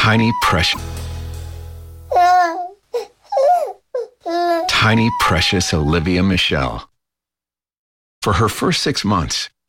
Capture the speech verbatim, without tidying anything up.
Tiny precious. Tiny precious Olivia Michelle. For her first six months,